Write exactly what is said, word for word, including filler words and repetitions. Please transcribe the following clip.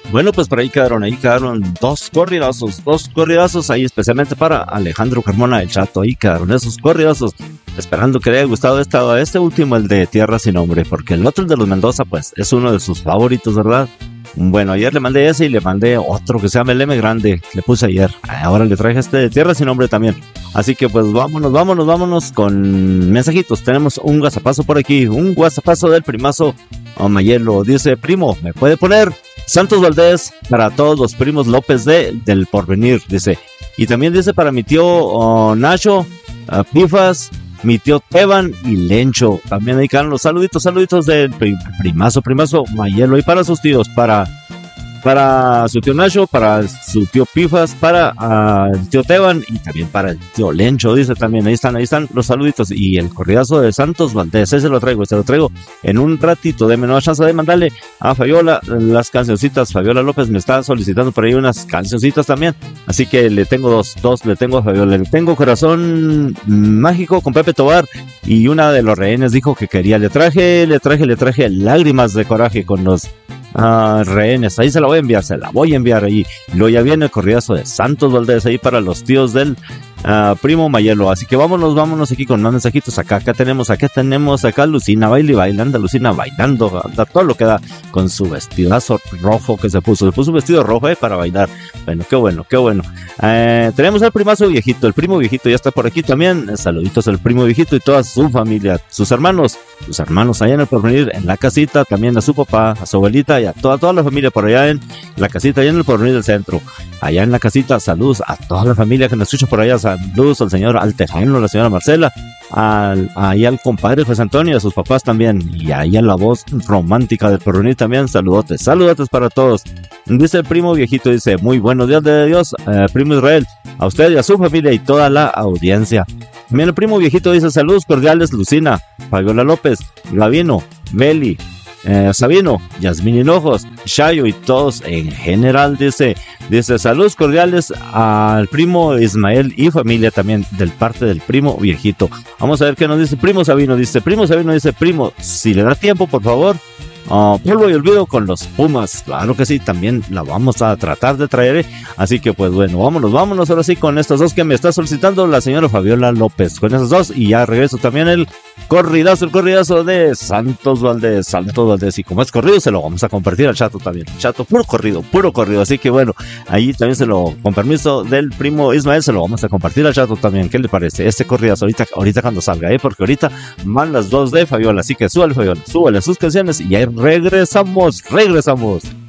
Bueno, pues por ahí quedaron, ahí quedaron dos corridazos, dos corridazos ahí especialmente para Alejandro Carmona, el Chato. Ahí quedaron esos corridazos, esperando que le haya gustado esta, este último, el de Tierra Sin Nombre, porque el otro, el de los Mendoza, pues es uno de sus favoritos, ¿verdad? Bueno, ayer le mandé ese y le mandé otro que se llama el M Grande, le puse ayer. Ahora le traje este de Tierra Sin Nombre también. Así que pues vámonos, vámonos, vámonos con mensajitos. Tenemos un guasapazo por aquí, un guasapazo del primazo Mayelo. Dice: primo, ¿me puede poner Santos Valdés para todos los primos López de del Porvenir? Dice. Y también dice para mi tío oh, Nacho, uh, Pifas, mi tío Teban y Lencho. También ahí quedan los saluditos, saluditos del primazo, primazo Mayelo. Y para sus tíos, para, para su tío Nacho, para su tío Pifas, para uh, el tío Teban y también para el tío Lencho. Dice también, ahí están, ahí están los saluditos. Y el corridazo de Santos Valdés, ese lo traigo, ese lo traigo en un ratito. Deme una chance de mandarle a Fabiola las cancioncitas. Fabiola López me está solicitando por ahí unas cancioncitas también. Así que le tengo dos, dos le tengo a Fabiola. Le tengo Corazón Mágico con Pepe Tobar y una de Los Rehenes dijo que quería. Le traje, le traje, le traje Lágrimas de Coraje con los uh, Rehenes. Ahí se la voy a enviar, se la voy a enviar ahí. Luego ya viene el corridazo de Santos Valdés ahí para los tíos del uh, primo Mayelo. Así que vámonos, vámonos aquí con más mensajitos. Acá, acá tenemos, acá tenemos, acá Lucina baile y bailando, Lucina bailando, anda todo lo que da con su vestidazo rojo que se puso. Se puso un vestido rojo eh, para bailar. Bueno, qué bueno, qué bueno. Eh, tenemos al primazo viejito, el primo viejito ya está por aquí también. Saluditos al primo viejito y toda su familia, sus hermanos, sus hermanos allá en el Porvenir, en la casita, también a su papá, a su abuelita y a toda, toda la familia por allá en la casita, allá en el Porvenir del centro. Allá en la casita, saludos a toda la familia que nos escucha por allá. Saludos al señor Altejano, a la señora Marcela, al, ahí al compadre José Antonio, a sus papás también, y ahí a la voz romántica del Porvenir también. Saludotes, saludotes para todos. Dice el primo viejito, dice: muy buenos días de Dios, eh, primo Israel, a usted y a su familia y toda la audiencia. Bien, el primo viejito dice: saludos cordiales, Lucina, Fabiola López, Gavino, Meli, Eh, Sabino, Yasmín Hinojos, Shayo y todos en general. Dice, dice saludos cordiales al primo Ismael y familia también del parte del primo viejito. Vamos a ver qué nos dice primo Sabino. Dice primo Sabino, dice: primo, si le da tiempo por favor, uh, polvo y olvido con los Pumas. Claro que sí, también la vamos a tratar de traer, ¿eh? Así que pues bueno, vámonos, vámonos ahora sí con estos dos que me está solicitando la señora Fabiola López. Con esos dos y ya regreso también el corridazo, el corridazo de Santos Valdés, Santos Valdés. Y como es corrido, se lo vamos a compartir al Chato también. Chato, puro corrido, puro corrido. Así que bueno, ahí también se lo, con permiso del primo Ismael, se lo vamos a compartir al Chato también. ¿Qué le parece? Este corridazo ahorita, ahorita cuando salga, ¿eh? Porque ahorita van las dos de Fabiola. Así que súbale, Fabiola, súbale sus canciones y ahí regresamos, regresamos.